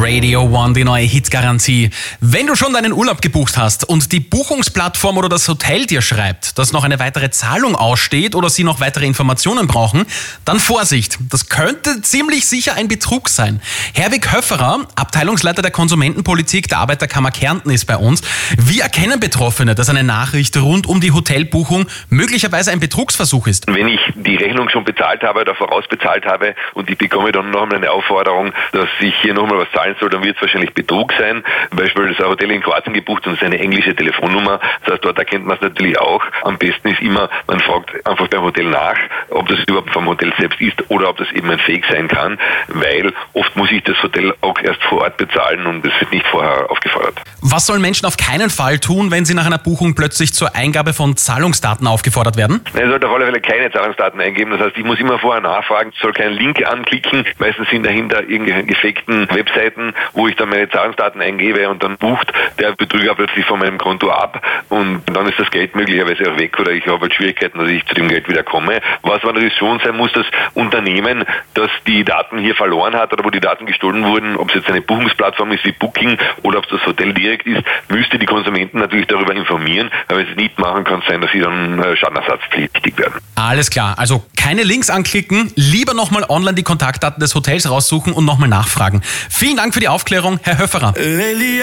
Radio One, die neue Hitgarantie. Wenn du schon deinen Urlaub gebucht hast und die Buchungsplattform oder das Hotel dir schreibt, dass noch eine weitere Zahlung aussteht oder sie noch weitere Informationen brauchen, dann Vorsicht, das könnte ziemlich sicher ein Betrug sein. Herwig Höfferer, Abteilungsleiter der Konsumentenpolitik der Arbeiterkammer Kärnten, ist bei uns. Wie erkennen Betroffene, dass eine Nachricht rund um die Hotelbuchung möglicherweise ein Betrugsversuch ist? Wenn ich die Rechnung schon bezahlt habe oder vorausbezahlt habe und ich bekomme dann noch einmal eine Aufforderung, dass ich hier nochmal was zahlen soll, dann wird es wahrscheinlich Betrug sein. Beispielsweise ist ein Hotel in Kroatien gebucht und es ist eine englische Telefonnummer. Das heißt, dort erkennt man es natürlich auch. Am besten ist immer, man fragt einfach beim Hotel nach, ob das überhaupt vom Hotel selbst ist oder ob das eben ein Fake sein kann, weil oft muss ich das Hotel auch erst vor Ort bezahlen und es wird nicht vorher aufgefordert. Was sollen Menschen auf keinen Fall tun, wenn sie nach einer Buchung plötzlich zur Eingabe von Zahlungsdaten aufgefordert werden? Ich sollte auf alle Fälle keine Zahlungsdaten eingeben. Das heißt, ich muss immer vorher nachfragen, soll keinen Link anklicken. Meistens sind dahinter irgendwelche gefakten Webseiten, wo ich dann meine Zahlungsdaten eingebe und dann bucht der Betrüger plötzlich von meinem Konto ab und dann ist das Geld möglicherweise auch weg oder ich habe halt Schwierigkeiten, dass ich zu dem Geld wieder komme. Was aber natürlich schon sein muss, das Unternehmen, das die Daten hier verloren hat oder wo die Daten gestohlen wurden, ob es jetzt eine Buchungsplattform ist wie Booking oder ob es das Hotel direkt ist, müsste die Konsumenten natürlich darüber informieren. Aber wenn sie es nicht machen, kann es sein, dass sie dann schadenersatzpflichtig werden. Alles klar, also keine Links anklicken, lieber nochmal online die Kontaktdaten des Hotels raussuchen und nochmal nachfragen. Vielen Dank für die Aufklärung, Herr Höfferer.